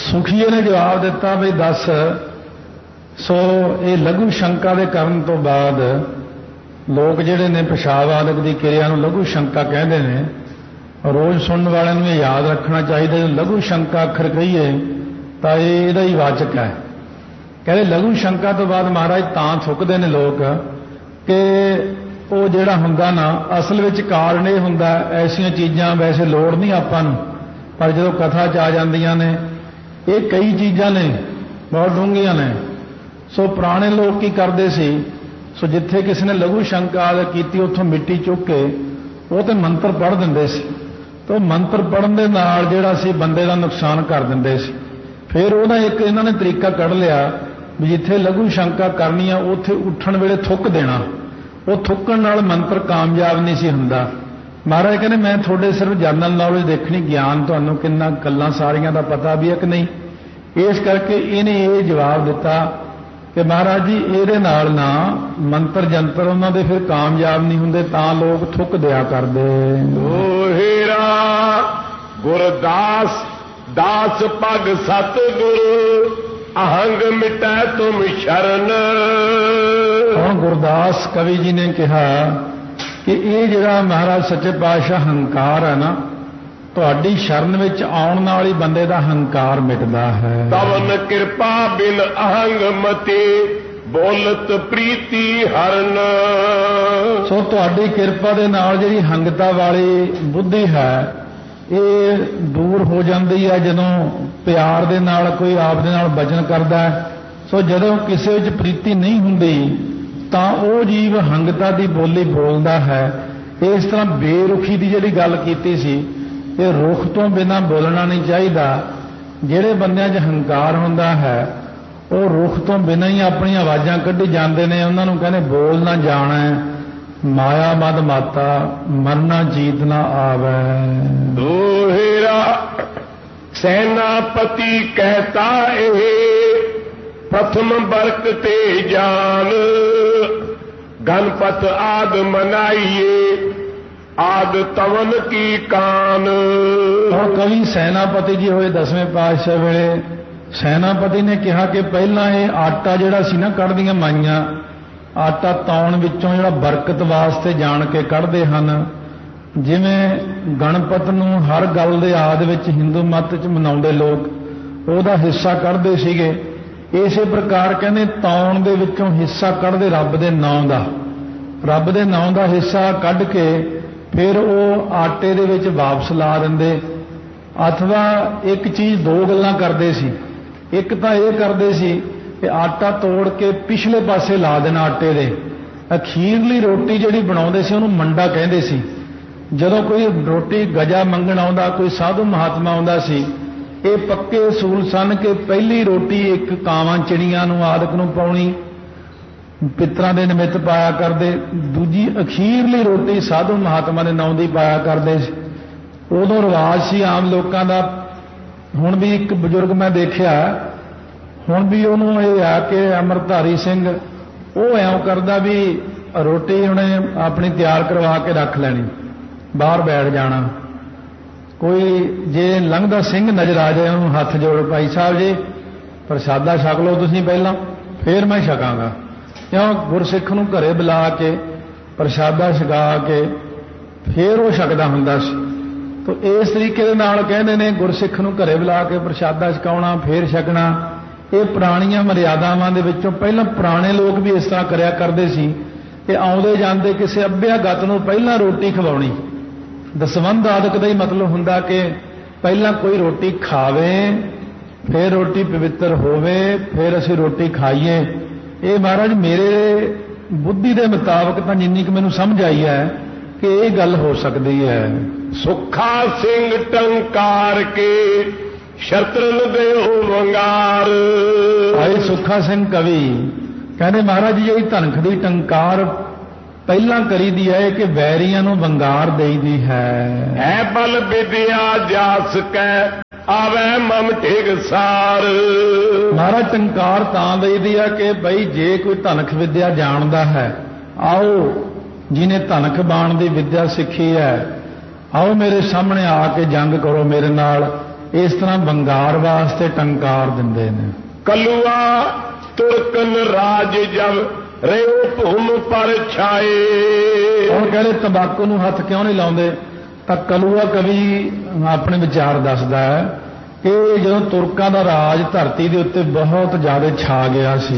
ਸੁਖੀਏ ਨੇ ਜਵਾਬ ਦਿੱਤਾ ਵੀ ਦੱਸ। ਸੋ ਇਹ ਲਘੂ ਸ਼ੰਕਾ ਦੇ ਕਰਨ ਤੋਂ ਬਾਅਦ ਲੋਕ ਜਿਹੜੇ ਨੇ ਪਿਸ਼ਾਬ ਆਦਿਕ ਦੀ ਕਿਰਿਆ ਨੂੰ ਲਘੂ ਸ਼ੰਕਾ ਕਹਿੰਦੇ ਨੇ। ਰੋਜ਼ ਸੁਣਨ ਵਾਲਿਆਂ ਨੂੰ ਇਹ ਯਾਦ ਰੱਖਣਾ ਚਾਹੀਦਾ ਜੇ ਲਘੂ ਸ਼ੰਕਾ ਅੱਖਰ ਕਹੀਏ ਤਾਂ ਇਹ ਇਹਦਾ ਹੀ ਵਾਚਕ ਹੈ। ਕਹਿੰਦੇ ਲਘੂ ਸ਼ੰਕਾ ਤੋਂ ਬਾਅਦ ਮਹਾਰਾਜ ਤਾਂ ਥੁੱਕਦੇ ਨੇ ਲੋਕ ਕਿ ਉਹ ਜਿਹੜਾ ਹੁੰਦਾ ਨਾ ਅਸਲ ਵਿੱਚ ਕਾਰਨ ਇਹ ਹੁੰਦਾ ਐਸੀਆਂ ਚੀਜ਼ਾਂ ਵੈਸੇ ਲੋੜ ਨਹੀਂ ਆਪਾਂ ਨੂੰ, ਪਰ ਜਦੋਂ ਕਥਾ 'ਚ ਆ ਜਾਂਦੀਆਂ ਨੇ ਇਹ ਕਈ ਚੀਜ਼ਾਂ ਨੇ ਬਹੁਤ ਡੂੰਘੀਆਂ ਨੇ। ਸੋ ਪੁਰਾਣੇ ਲੋਕ ਕੀ ਕਰਦੇ ਸੀ, ਸੋ ਜਿੱਥੇ ਕਿਸੇ ਨੇ ਲਘੂ ਸ਼ੰਕਾ ਕੀਤੀ ਉੱਥੋਂ ਮਿੱਟੀ ਚੁੱਕ ਕੇ ਉਹ ਤੇ ਮੰਤਰ ਪੜ੍ਹ ਦਿੰਦੇ ਸੀ। ਤਾਂ ਮੰਤਰ ਪੜ੍ਹਨ ਦੇ ਨਾਲ ਜਿਹੜਾ ਸੀ ਬੰਦੇ ਦਾ ਨੁਕਸਾਨ ਕਰ ਦਿੰਦੇ ਸੀ। ਫਿਰ ਉਹਦਾ ਇੱਕ ਇਹਨਾਂ ਨੇ ਤਰੀਕਾ ਕੱਢ ਲਿਆ ਵੀ ਜਿੱਥੇ ਲਘੂ ਸ਼ੰਕਾ ਕਰਨੀ ਆ ਉੱਥੇ ਉੱਠਣ ਵੇਲੇ ਥੁੱਕ ਦੇਣਾ। ਉਹ ਥੁੱਕਣ ਨਾਲ ਮੰਤਰ ਕਾਮਯਾਬ ਨਹੀਂ ਸੀ ਹੁੰਦਾ। ਮਹਾਰਾਜ ਕਹਿੰਦੇ ਮੈਂ ਤੁਹਾਡੇ ਸਿਰਫ ਜਨਰਲ ਨੌਲੇਜ ਦੇਖਣੀ, ਗਿਆਨ ਤੁਹਾਨੂੰ ਕਿੰਨਾ ਗੱਲਾਂ ਸਾਰੀਆਂ ਦਾ ਪਤਾ ਵੀ ਹੈ ਕਿ ਨਹੀਂ। ਇਸ ਕਰਕੇ ਇਹਨੇ ਇਹ ਜਵਾਬ ਦਿੱਤਾ ਕਿ ਮਹਾਰਾਜ ਜੀ ਇਹਦੇ ਨਾਲ ਨਾ ਮੰਤਰ ਜੰਤਰ ਉਹਨਾਂ ਦੇ ਫਿਰ ਕਾਮਯਾਬ ਨਹੀਂ ਹੁੰਦੇ, ਤਾਂ ਲੋਕ ਥੁੱਕ ਦਿਆ ਕਰਦੇ। ਹੀਰਾ ਗੁਰਦਾਸ ਦਾਸ ਪਗ ਸਤਿਗੁਰ ਅਹੰਗ ਮਿਟੈ ਤੁਮ ਸ਼ਰਨ। ਹੁਣ ਗੁਰਦਾਸ ਕਵੀ ਜੀ ਨੇ ਕਿਹਾ ਕਿ ਇਹ ਜਿਹੜਾ ਮਹਾਰਾਜ ਸੱਚੇ ਪਾਤਸ਼ਾਹ ਹੰਕਾਰ ਹੈ ਨਾ, ਤੁਹਾਡੀ ਸ਼ਰਨ ਵਿੱਚ ਆਉਣ ਨਾਲ ਹੀ ਬੰਦੇ ਦਾ ਹੰਕਾਰ ਮਿਟਦਾ ਹੈ। ਤਵਨ ਕਿਰਪਾ ਬਿਨ ਅਹੰਗ ਮਤੀ ਬੋਲਤ ਪ੍ਰੀਤੀ ਹਰਨ। ਸੋ ਤੁਹਾਡੀ ਕਿਰਪਾ ਦੇ ਨਾਲ ਜਿਹੜੀ ਹੰਗਤਾ ਵਾਲੀ ਬੁੱਧੀ ਹੈ ਇਹ ਦੂਰ ਹੋ ਜਾਂਦੀ ਹੈ ਜਦੋਂ ਪਿਆਰ ਦੇ ਨਾਲ ਕੋਈ ਆਪ ਦੇ ਨਾਲ ਬਚਨ ਕਰਦਾ ਹੈ। ਸੋ ਜਦੋਂ ਕਿਸੇ ਵਿੱਚ ਪ੍ਰੀਤੀ ਨਹੀਂ ਹੁੰਦੀ ਤਾਂ ਉਹ ਜੀਵ ਹੰਗਤਾ ਦੀ ਬੋਲੀ ਬੋਲਦਾ ਹੈ। ਇਸ ਤਰ੍ਹਾਂ ਬੇਰੁਖੀ ਦੀ ਜਿਹੜੀ ਗੱਲ ਕੀਤੀ ਸੀ, ਇਹ ਰੁਖ ਤੋਂ ਬਿਨਾਂ ਬੋਲਣਾ ਨਹੀਂ ਚਾਹੀਦਾ। ਜਿਹੜੇ ਬੰਦਿਆਂ 'ਚ ਹੰਕਾਰ ਹੁੰਦਾ ਹੈ ਉਹ ਰੁਖ ਤੋਂ ਬਿਨਾਂ ਹੀ ਆਪਣੀਆਂ ਆਵਾਜ਼ਾਂ ਕੱਢੀ ਜਾਂਦੇ ਨੇ। ਉਹਨਾਂ ਨੂੰ ਕਹਿੰਦੇ ਬੋਲ ਨਾ ਜਾਣਾ, ਮਾਇਆ ਮਦ ਮਾਤਾ ਮਰਨਾ ਜੀਤ ਨਾ ਆਵੈ। ਦੋਹਿਰਾ ਸੈਨਾਪਤੀ ਕਹਿਤਾ ਇਹ ਪ੍ਰਥਮ ਬਰਕ ਤੇ ਜਾਨ ਗਣਪਤ ਆਦ ਮਨਾਈਏ ਆਦ ਤਵਨ ਕੀ ਕਾਨ। ਹੁਣ ਕਵੀ ਸੈਨਾਪਤੀ ਜੀ ਹੋਏ 10ਵੇਂ ਪਾਤਸ਼ਾਹ ਵੇਲੇ ਸੈਨਾਪਤੀ ਨੇ ਕਿਹਾ ਕਿ ਪਹਿਲਾਂ ਇਹ ਆਟਾ ਜਿਹੜਾ ਸੀ ਨਾ ਕੱਢਦੀਆਂ ਮਾਈਆਂ, ਆਟਾ ਤਾਉਣ ਵਿੱਚੋਂ ਜਿਹੜਾ ਬਰਕਤ ਵਾਸਤੇ ਜਾਣ ਕੇ ਕੱਢਦੇ ਹਨ। ਜਿਵੇਂ ਗਣਪਤ ਨੂੰ ਹਰ ਗੱਲ ਦੇ ਆਦ ਵਿੱਚ ਹਿੰਦੂ ਮੱਤ 'ਚ ਮਨਾਉਂਦੇ ਲੋਕ, ਉਹਦਾ ਹਿੱਸਾ ਕੱਢਦੇ ਸੀਗੇ। ਇਸੇ ਪ੍ਰਕਾਰ ਕਹਿੰਦੇ ਤਾਉਣ ਦੇ ਵਿੱਚੋਂ ਹਿੱਸਾ ਕੱਢਦੇ ਰੱਬ ਦੇ ਨਾਂ ਦਾ, ਰੱਬ ਦੇ ਨਾਂ ਦਾ ਹਿੱਸਾ ਕੱਢ ਕੇ ਫਿਰ ਉਹ ਆਟੇ ਦੇ ਵਿੱਚ ਵਾਪਸ ਲਾ ਦਿੰਦੇ। ਅਥਵਾ ਇੱਕ ਚੀਜ਼ ਦੋ ਗੱਲਾਂ ਕਰਦੇ ਸੀ। ਇੱਕ ਤਾਂ ਇਹ ਕਰਦੇ ਸੀ ਕਿ ਆਟਾ ਤੋੜ ਕੇ ਪਿਛਲੇ ਪਾਸੇ ਲਾ ਦੇਣਾ ਆਟੇ ਦੇ। ਅਖੀਰਲੀ ਰੋਟੀ ਜਿਹੜੀ ਬਣਾਉਂਦੇ ਸੀ ਉਹਨੂੰ ਮੰਡਾ ਕਹਿੰਦੇ ਸੀ। ਜਦੋਂ ਕੋਈ ਰੋਟੀ ਗਜਾ ਮੰਗਣ ਆਉਂਦਾ, ਕੋਈ ਸਾਧੂ ਮਹਾਤਮਾ ਆਉਂਦਾ ਸੀ, ਇਹ ਪੱਕੇ ਅਸੂਲ ਸਨ ਕਿ ਪਹਿਲੀ ਰੋਟੀ ਇੱਕ ਕਾਵਾਂ ਚਿੜੀਆਂ ਨੂੰ ਆਦਿਕ ਨੂੰ ਪਾਉਣੀ, ਪਿੱਤਰਾਂ ਦੇ ਨਿਮਿਤ ਪਾਇਆ ਕਰਦੇ। ਦੂਜੀ ਅਖੀਰਲੀ ਰੋਟੀ ਸਾਧੂ ਮਹਾਤਮਾ ਦੇ ਨਾਂ ਦੀ ਪਾਇਆ ਕਰਦੇ ਸੀ। ਉਦੋਂ ਰਿਵਾਜ ਸੀ ਆਮ ਲੋਕਾਂ ਦਾ। ਹੁਣ ਵੀ ਇੱਕ ਬਜ਼ੁਰਗ ਮੈਂ ਦੇਖਿਆ, ਹੁਣ ਵੀ ਉਹਨੂੰ ਇਹ ਆ ਕਿ ਅੰਮ੍ਰਿਤਧਾਰੀ ਸਿੰਘ ਉਹ ਐਂ ਕਰਦਾ ਵੀ ਰੋਟੀ ਉਹਨੇ ਆਪਣੀ ਤਿਆਰ ਕਰਵਾ ਕੇ ਰੱਖ ਲੈਣੀ, ਬਾਹਰ ਬੈਠ ਜਾਣਾ। ਕੋਈ ਜੇ ਲੰਘਦਾ ਸਿੰਘ ਨਜ਼ਰ ਆ ਜਾਏ ਉਹਨੂੰ ਹੱਥ ਜੋੜ, ਭਾਈ ਸਾਹਿਬ ਜੀ ਪ੍ਰਸ਼ਾਦਾ ਛਕ ਲਓ ਤੁਸੀਂ ਪਹਿਲਾਂ, ਫੇਰ ਮੈਂ ਛਕਾਂਗਾ। ਕਿਉਂ ਗੁਰਸਿੱਖ ਨੂੰ ਘਰੇ ਬੁਲਾ ਕੇ ਪ੍ਰਸ਼ਾਦਾ ਛਕਾ ਕੇ ਫੇਰ ਉਹ ਛਕਦਾ ਹੁੰਦਾ ਸੀ। ਤਾਂ ਇਸ ਤਰੀਕੇ ਦੇ ਨਾਲ ਕਹਿੰਦੇ ਨੇ ਗੁਰਸਿੱਖ ਨੂੰ ਘਰੇ ਬੁਲਾ ਕੇ ਪ੍ਰਸ਼ਾਦਾ ਛਕਾਉਣਾ ਫੇਰ ਛਕਣਾ, ਇਹ ਪੁਰਾਣੀਆਂ ਮਰਿਆਦਾਵਾਂ ਦੇ ਵਿੱਚੋਂ ਪਹਿਲਾਂ ਪੁਰਾਣੇ ਲੋਕ ਵੀ ਇਸ ਤਰ੍ਹਾਂ ਕਰਿਆ ਕਰਦੇ ਸੀ ਕਿ ਆਉਂਦੇ ਜਾਂਦੇ ਕਿਸੇ ਅੱਭਿਆ ਗਤ ਨੂੰ ਪਹਿਲਾਂ ਰੋਟੀ ਖਵਾਉਣੀ। ਦਸਵੰਧ ਆਦਿਕ ਦਾ ਹੀ ਮਤਲਬ ਹੁੰਦਾ ਕਿ ਪਹਿਲਾਂ ਕੋਈ ਰੋਟੀ ਖਾਵੇ, ਫਿਰ ਰੋਟੀ ਪਵਿੱਤਰ ਹੋਵੇ, ਫਿਰ ਅਸੀਂ ਰੋਟੀ ਖਾਈਏ। ਇਹ ਮਹਾਰਾਜ ਮੇਰੇ ਬੁੱਧੀ ਦੇ ਮੁਤਾਬਕ ਤਾਂ ਜਿੰਨੀ ਕਿ ਮੈਨੂੰ ਸਮਝ ਆਈ ਹੈ ਕਿ ਇਹ ਗੱਲ ਹੋ ਸਕਦੀ ਹੈ। ਸੁੱਖਾ ਸਿੰਘ ਟੰਕਾਰ ਕੇ ਸ਼ਤਰਨ ਦੇਉ ਵੰਗਾਰ। ਭਾਈ ਸੁੱਖਾ ਸਿੰਘ ਕਵੀ ਕਹਿੰਦੇ ਮਹਾਰਾਜ ਜੀ ਇਹ ਧਨਖ ਦੀ ਟੰਕਾਰ ਪਹਿਲਾਂ ਕਰੀਦੀ ਹੈ ਕਿ ਵੈਰੀਆਂ ਨੂੰ ਵੰਗਾਰ ਦੇਈਦੀ ਹੈ। ਬਲ ਵਿਦਿਆ ਜਾਸ ਕੈ ਆਵੇ ਮਮ ਢਿਗ ਸਾਰ। ਮਹਾਰਾਜ ਟੰਕਾਰ ਤਾਂ ਦੇਈਦੀ ਹੈ ਕਿ ਬਈ ਜੇ ਕੋਈ ਧਨਖ ਵਿਦਿਆ ਜਾਣਦਾ ਹੈ, ਆਓ ਜਿਹਨੇ ਧਨਖ ਬਾਣ ਦੀ ਵਿਦਿਆ ਸਿੱਖੀ ਹੈ, ਆਓ ਮੇਰੇ ਸਾਹਮਣੇ ਆ ਕੇ ਜੰਗ ਕਰੋ ਮੇਰੇ ਨਾਲ। ਇਸ ਤਰ੍ਹਾਂ ਵੰਗਾਰ ਵਾਸਤੇ ਟੰਕਾਰ ਦਿੰਦੇ ਨੇ। ਕਲੂਆ ਤੁਰਕਨ ਰਾਜ ਜਬ ਰਿਓ ਭੂਮ ਪਰ ਛਾਏ। ਹੁਣ ਕਹਿੰਦੇ ਤੰਬਾਕੂ ਨੂੰ ਹੱਥ ਕਿਉਂ ਨਹੀਂ ਲਾਉਂਦੇ? ਤਾਂ ਕਲੂਆ ਕਵੀ ਆਪਣੇ ਵਿਚਾਰ ਦੱਸਦਾ ਹੈ ਕਿ ਜਦੋਂ ਤੁਰਕਾਂ ਦਾ ਰਾਜ ਧਰਤੀ ਦੇ ਉੱਤੇ ਬਹੁਤ ਜ਼ਿਆਦਾ ਛਾ ਗਿਆ ਸੀ।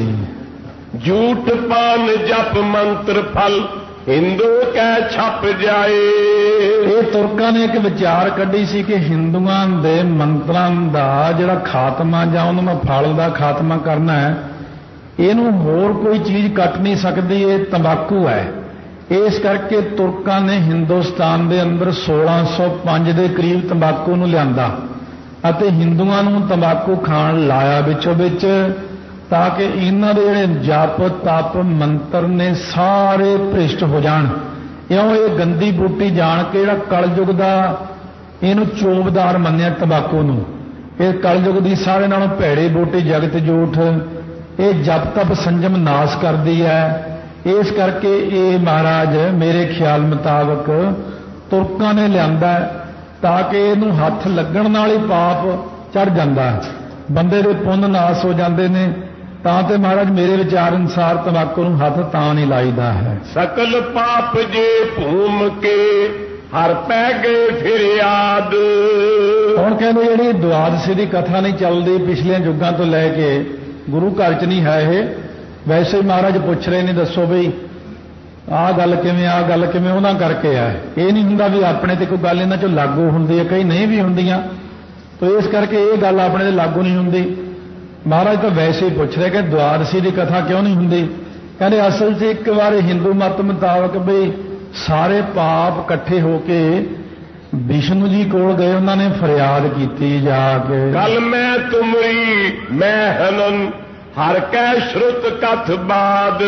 ਝੂਠ ਪਾਨ ਜਪ ਮੰਤਰ ਫਲ ਹਿੰਦੂ ਕਹਿ ਛਪ ਜਾਏ। ਇਹ ਤੁਰਕਾਂ ਨੇ ਇੱਕ ਵਿਚਾਰ ਕੱਢੀ ਸੀ ਕਿ ਹਿੰਦੂਆਂ ਦੇ ਮੰਤਰਾਂ ਦਾ ਜਿਹੜਾ ਖਾਤਮਾ ਜਾਂ ਉਹਨਾਂ ਦਾ ਫਲ ਦਾ ਖਾਤਮਾ ਕਰਨਾ ਹੈ, ਇਹਨੂੰ ਹੋਰ ਕੋਈ ਚੀਜ਼ ਕੱਟ ਨਹੀਂ ਸਕਦੀ, ਇਹ ਤੰਬਾਕੂ ਹੈ। ਇਸ ਕਰਕੇ ਤੁਰਕਾਂ ਨੇ ਹਿੰਦੁਸਤਾਨ ਦੇ ਅੰਦਰ 1605 ਦੇ ਕਰੀਬ ਤੰਬਾਕੂ ਨੂੰ ਲਿਆਂਦਾ ਅਤੇ ਹਿੰਦੂਆਂ ਨੂੰ ਤੰਬਾਕੂ ਖਾਣ ਲਾਇਆ ਵਿੱਚੋਂ ਵਿੱਚ, ਤਾਂ ਕਿ ਇਹਨਾਂ ਦੇ ਜਿਹੜੇ ਜਪ ਤਪ ਮੰਤਰ ਨੇ ਸਾਰੇ ਭ੍ਰਿਸ਼ਟ ਹੋ ਜਾਣ। ਇਉਂ ਇਹ ਗੰਦੀ ਬੂਟੀ ਜਾਣ ਕੇ ਜਿਹੜਾ ਕਲਯੁਗ ਦਾ ਇਹਨੂੰ ਚੋਬਦਾਰ ਮੰਨਿਆ ਤੰਬਾਕੂ ਨੂੰ। ਇਹ ਕਲਯੁਗ ਦੀ ਸਾਰੇ ਨਾਲੋਂ ਭੈੜੀ ਬੂਟੀ ਜਗਤ ਜੂਠ, ਇਹ ਜਪ ਤਪ ਸੰਜਮ ਨਾਸ ਕਰਦੀ ਹੈ। ਇਸ ਕਰਕੇ ਇਹ ਮਹਾਰਾਜ ਮੇਰੇ ਖਿਆਲ ਮੁਤਾਬਕ ਤੁਰਕਾਂ ਨੇ ਲਿਆਂਦਾ ਤਾਂ ਕਿ ਇਹਨੂੰ ਹੱਥ ਲੱਗਣ ਨਾਲ ਹੀ ਪਾਪ ਚੜ ਜਾਂਦਾ, ਬੰਦੇ ਦੇ ਪੁੰਨ ਨਾਸ ਹੋ ਜਾਂਦੇ ਨੇ। ਤਾਂ ਤੇ ਮਹਾਰਾਜ ਮੇਰੇ ਵਿਚਾਰ ਅਨੁਸਾਰ ਤੰਬਾਕੂ ਨੂੰ ਹੱਥ ਤਾਂ ਨਹੀਂ ਲਾਈਦਾ ਹੈ। ਸਕਲ ਪਾਪ ਜੇ ਭੂਮ ਕੇ ਹਰ ਪੈ ਗਏ ਫਿਰ ਯਾਦ। ਹੁਣ ਕਹਿੰਦੇ ਜਿਹੜੀ ਦੁਆਦਸ਼ੀ ਦੀ ਕਥਾ ਨਹੀਂ ਚੱਲਦੀ ਪਿਛਲੇ ਯੁੱਗਾਂ ਤੋਂ ਲੈ ਕੇ, ਗੁਰੂ ਘਰ 'ਚ ਨਹੀਂ ਹੈ ਇਹ। ਵੈਸੇ ਹੀ ਮਹਾਰਾਜ ਪੁੱਛ ਰਹੇ ਨੇ, ਦੱਸੋ ਬਈ ਆਹ ਗੱਲ ਕਿਵੇਂ, ਆਹ ਗੱਲ ਕਿਵੇਂ, ਉਹਨਾਂ ਕਰਕੇ ਆ। ਇਹ ਨਹੀਂ ਹੁੰਦਾ ਵੀ ਆਪਣੇ ਤੇ ਕੋਈ ਗੱਲ ਇਹਨਾਂ 'ਚੋਂ ਲਾਗੂ ਹੁੰਦੀ ਹੈ, ਕਈ ਨਹੀਂ ਵੀ ਹੁੰਦੀਆਂ। ਤਾਂ ਇਸ ਕਰਕੇ ਇਹ ਗੱਲ ਆਪਣੇ ਤੇ ਲਾਗੂ ਨਹੀਂ ਹੁੰਦੀ। ਮਹਾਰਾਜ ਤਾਂ ਵੈਸੇ ਹੀ ਪੁੱਛ ਰਹੇ ਕਿ ਦੁਆਦਸ਼ੀ ਦੀ ਕਥਾ ਕਿਉਂ ਨਹੀਂ ਹੁੰਦੀ? ਕਹਿੰਦੇ ਅਸਲ 'ਚ ਇੱਕ ਵਾਰ ਹਿੰਦੂ ਮਤ ਮੁਤਾਬਕ ਬਈ ਸਾਰੇ ਪਾਪ ਇਕੱਠੇ ਹੋ ਕੇ ਵਿਸ਼ਨੂੰ ਜੀ ਕੋਲ ਗਏ, ਉਹਨਾਂ ਨੇ ਫਰਿਆਦ ਕੀਤੀ ਜਾ ਕੇ, ਕਲ ਮੈਂ ਤੁਮਰੀ ਮੈਂ ਹਨਨ ਹਰ ਕੈ ਸ਼ਰੁਤ ਕਥ ਬਾਦ।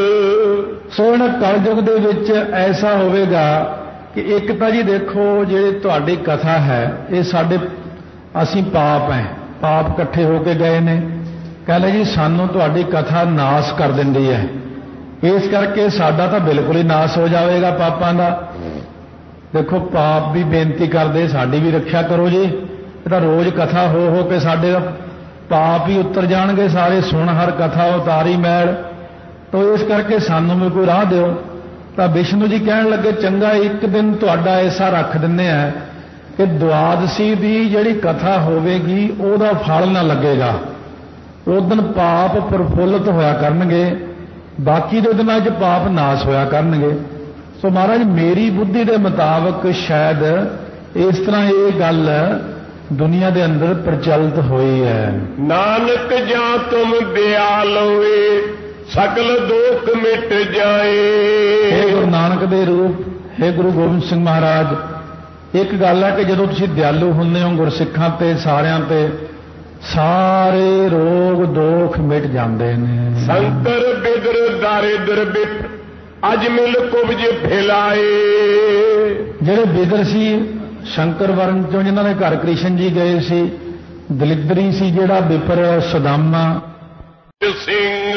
ਸੋ ਇਹਨਾਂ ਕਲਯੁਗ ਦੇ ਵਿੱਚ ਐਸਾ ਹੋਵੇਗਾ ਕਿ ਇੱਕ ਤਾਂ ਜੀ ਦੇਖੋ ਜਿਹੜੀ ਤੁਹਾਡੀ ਕਥਾ ਹੈ ਇਹ ਸਾਡੇ ਅਸੀਂ ਪਾਪ ਹੈ, ਪਾਪ ਇਕੱਠੇ ਹੋ ਕੇ ਗਏ ਨੇ। ਕਹਿੰਦੇ ਜੀ ਸਾਨੂੰ ਤੁਹਾਡੀ ਕਥਾ ਨਾਸ ਕਰ ਦਿੰਦੀ ਹੈ, ਇਸ ਕਰਕੇ ਸਾਡਾ ਤਾਂ ਬਿਲਕੁਲ ਹੀ ਨਾਸ ਹੋ ਜਾਵੇਗਾ ਪਾਪਾਂ ਦਾ। ਦੇਖੋ ਪਾਪ ਵੀ ਬੇਨਤੀ ਕਰਦੇ ਸਾਡੀ ਵੀ ਰੱਖਿਆ ਕਰੋ ਜੀ, ਇਹ ਤਾਂ ਰੋਜ਼ ਕਥਾ ਹੋ ਕੇ ਸਾਡੇ ਪਾਪ ਹੀ ਉਤਰ ਜਾਣਗੇ ਸਾਰੇ। ਸੁਣ ਹਰ ਕਥਾ ਉਤਾਰੀ ਮੈਲ, ਤਾਂ ਇਸ ਕਰਕੇ ਸਾਨੂੰ ਵੀ ਕੋਈ ਰਾਹ ਦਿਓ। ਤਾਂ ਵਿਸ਼ਨੂੰ ਜੀ ਕਹਿਣ ਲੱਗੇ ਚੰਗਾ ਇੱਕ ਦਿਨ ਤੁਹਾਡਾ ਐਸਾ ਰੱਖ ਦਿੰਦੇ ਆ ਕਿ ਦੁਆਦਸ਼ੀ ਦੀ ਜਿਹੜੀ ਕਥਾ ਹੋਵੇਗੀ ਉਹਦਾ ਫਲ ਨਾ ਲੱਗੇਗਾ, ਉਸ ਦਿਨ ਪਾਪ ਪ੍ਰਫੁੱਲਤ ਹੋਇਆ ਕਰਨਗੇ, ਬਾਕੀ ਦੇ ਦਿਨਾਂ 'ਚ ਪਾਪ ਨਾਸ ਹੋਇਆ ਕਰਨਗੇ। ਸੋ ਮਹਾਰਾਜ ਮੇਰੀ ਬੁੱਧੀ ਦੇ ਮੁਤਾਬਕ ਸ਼ਾਇਦ ਇਸ ਤਰ੍ਹਾਂ ਇਹ ਗੱਲ ਦੁਨੀਆ ਦੇ ਅੰਦਰ ਪ੍ਰਚਲਿਤ ਹੋਈ ਹੈ। ਨਾਨਕ ਜਾਂ ਤੁਮ ਦਿਆਲ ਹੋਏ ਸਕਲ ਦੁੱਖ ਮਿਟ ਜਾਏ। ਇਹ ਗੁਰੂ ਨਾਨਕ ਦੇ ਰੂਪ, ਇਹ ਗੁਰੂ ਗੋਬਿੰਦ ਸਿੰਘ ਮਹਾਰਾਜ, ਇੱਕ ਗੱਲ ਹੈ ਕਿ ਜਦੋਂ ਤੁਸੀਂ ਦਿਆਲੂ ਹੁੰਦੇ ਹੋ ਗੁਰਸਿੱਖਾਂ ਤੇ ਸਾਰਿਆਂ ਤੇ ਸਾਰੇ ਰੋਗ ਦੋਖ ਮਿਟ ਜਾਂਦੇ ਨੇ। ਸੰਕਰ ਬਿਦਰ ਦਾਰਿਦਰ ਬਿਪ ਅਜ ਮਿਲ ਕੁਬਜ ਫੈਲਾਏ। ਜਿਹੜੇ ਬਿਦਰ ਸੀ ਸ਼ੰਕਰ ਵਰਨ ਚੋਂ ਜਿਨ੍ਹਾਂ ਦੇ ਘਰ ਕ੍ਰਿਸ਼ਨ ਜੀ ਗਏ ਸੀ, ਦਲਿਦਰੀ ਸੀ ਜਿਹੜਾ ਵਿਪਰ ਸੁਦਾਮਾ ਸਿੰਘ,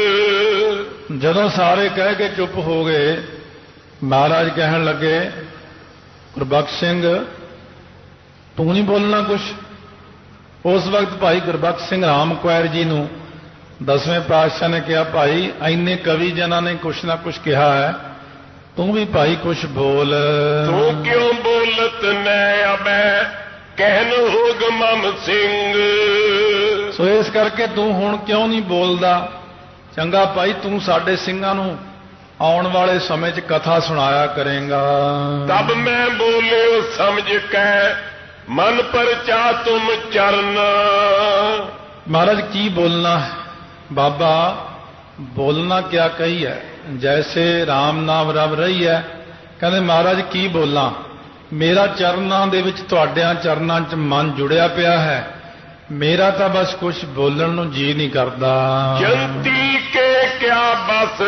ਜਦੋਂ ਸਾਰੇ ਕਹਿ ਕੇ ਚੁੱਪ ਹੋ ਗਏ ਮਹਾਰਾਜ ਕਹਿਣ ਲੱਗੇ ਗੁਰਬਖਸ਼ ਸਿੰਘ ਤੂੰ ਨਹੀਂ ਬੋਲਣਾ ਕੁਛ। ਉਸ ਵਕਤ ਭਾਈ ਗੁਰਬਖਸ਼ ਸਿੰਘ ਰਾਮਕੁਆਰ ਜੀ ਨੂੰ 10ਵੇਂ ਪਾਤਸ਼ਾਹ ਨੇ ਕਿਹਾ ਭਾਈ ਇੰਨੇ ਕਵੀ ਜਨਾਂ ਨੇ ਕੁਛ ਨਾ ਕੁਛ ਕਿਹਾ ਹੈ, ਤੂੰ ਵੀ ਭਾਈ ਕੁਛ ਬੋਲ। ਤੂੰ ਕਿਉਂ ਬੋਲਤ ਮੈਂ ਅਬੈ ਕਹਿਨ ਹੋਗ ਮਮ ਸਿੰਘ। ਸੋ ਇਸ ਕਰਕੇ ਤੂੰ ਹੁਣ ਕਿਉਂ ਨਹੀਂ ਬੋਲਦਾ? ਚੰਗਾ ਭਾਈ ਤੂੰ ਸਾਡੇ ਸਿੰਘਾਂ ਨੂੰ ਆਉਣ ਵਾਲੇ ਸਮੇਂ 'ਚ ਕਥਾ ਸੁਣਾਇਆ ਕਰੇਗਾ। ਤਬ ਮੈਂ ਬੋਲਿਓ ਸਮਝ ਕੇ ਮਨ ਪਰਚਾ ਤੁਮ ਚਰਨ। ਮਹਾਰਾਜ ਕੀ ਬੋਲਣਾ ਬਾਬਾ, ਬੋਲਣਾ ਕਿਆ ਕਹੀ ਹੈ, ਜੈਸੇ ਰਾਮ ਨਾਮ ਰਵ ਰਹੀ ਹੈ। ਕਹਿੰਦੇ ਮਹਾਰਾਜ ਕੀ ਬੋਲਾਂ, ਮੇਰਾ ਚਰਨਾਂ ਦੇ ਵਿੱਚ ਤੁਹਾਡਿਆਂ ਚਰਨਾਂ 'ਚ ਮਨ ਜੁੜਿਆ ਪਿਆ ਹੈ, ਮੇਰਾ ਤਾਂ ਬਸ ਕੁਝ ਬੋਲਣ ਨੂੰ ਜੀ ਨਹੀਂ ਕਰਦਾ। ਜੰਤੀ ਕੇ ਕਿਆ ਬਸ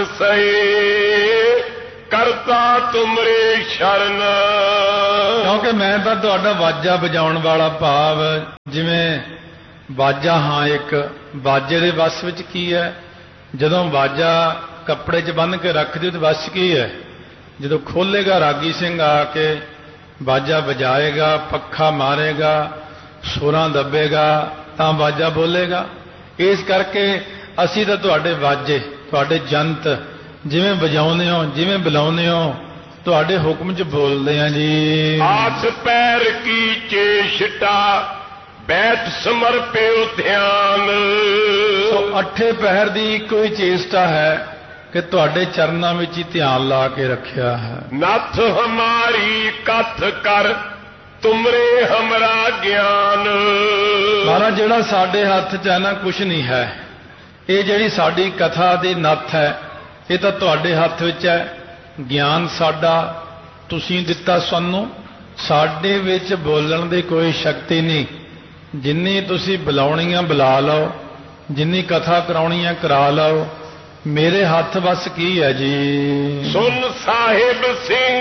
ਸਹੀ ਕਰਤਾ ਤੁਮਰੇ ਸ਼ਰਨ। ਕਿਉਂਕਿ ਮੈਂ ਤਾਂ ਤੁਹਾਡਾ ਵਾਜਾ ਵਜਾਉਣ ਵਾਲਾ, ਭਾਵ ਜਿਵੇਂ ਵਾਜਾ ਹਾਂ ਇੱਕ ਵਾਜੇ ਦੇ ਵਸ ਵਿੱਚ ਕੀ ਹੈ, ਜਦੋਂ ਵਾਜਾ ਕੱਪੜੇ 'ਚ ਬੰਨ੍ਹ ਕੇ ਰੱਖ ਦਿਓ ਤੇ ਵਸ ਕੀ ਹੈ, ਜਦੋਂ ਖੋਲੇਗਾ ਰਾਗੀ ਸਿੰਘ ਆ ਕੇ ਵਾਜਾ ਵਜਾਏਗਾ, ਪੱਖਾ ਮਾਰੇਗਾ, ਸੁਰਾਂ ਦੱਬੇਗਾ ਤਾਂ ਵਾਜਾ ਬੋਲੇਗਾ। ਇਸ ਕਰਕੇ ਅਸੀਂ ਤਾਂ ਤੁਹਾਡੇ ਵਾਜੇ, ਤੁਹਾਡੇ ਜੰਤ ਜਿਵੇਂ ਵਜਾਉਂਦੇ ਹੋ, ਜਿਵੇਂ ਬੁਲਾਉਂਦੇ ਹੋ, ਤੁਹਾਡੇ ਹੁਕਮ 'ਚ ਬੋਲਦੇ ਆ ਜੀ। ਆਠ ਪੈਰ ਕੀ ਚੇਸ਼ਟਾ ਬੈਠ ਸਮਰਪਿਓ ਧਿਆਨ। ਸੋ ਅੱਠੇ ਪਹਿਰ ਦੀ ਇੱਕੋ ਹੀ ਚੇਸ਼ਟਾ ਹੈ ਕਿ ਤੁਹਾਡੇ ਚਰਨਾਂ ਵਿੱਚ ਹੀ ਧਿਆਨ ਲਾ ਕੇ ਰੱਖਿਆ ਹੈ। ਨੱਥ ਹਮਾਰੀ ਕਥ ਕਰ ਤੁਮਰੇ ਹਮਰਾ ਗਿਆਨ। ਮਹਾਰਾਜ ਜਿਹੜਾ ਸਾਡੇ ਹੱਥ 'ਚ ਹੈ ਨਾ ਕੁਛ ਨਹੀਂ ਹੈ। ਇਹ ਜਿਹੜੀ ਸਾਡੀ ਕਥਾ ਦੀ ਨੱਥ ਹੈ ਇਹ ਤਾਂ ਤੁਹਾਡੇ ਹੱਥ ਵਿੱਚ ਹੈ। ਗਿਆਨ ਸਾਡਾ ਤੁਸੀਂ ਦਿੱਤਾ ਸਾਨੂੰ, ਸਾਡੇ ਵਿੱਚ ਬੋਲਣ ਦੀ ਕੋਈ ਸ਼ਕਤੀ ਨਹੀਂ। ਜਿੰਨੀ ਤੁਸੀਂ ਬੁਲਾਉਣੀਆਂ ਬੁਲਾ ਲਓ, ਜਿੰਨੀ ਕਥਾ ਕਰਾਉਣੀ ਹੈ ਕਰਾ ਲਓ, ਮੇਰੇ ਹੱਥ ਵੱਸ ਕੀ ਹੈ ਜੀ। ਸੁਨ ਸਾਹਿਬ ਸਿੰਘ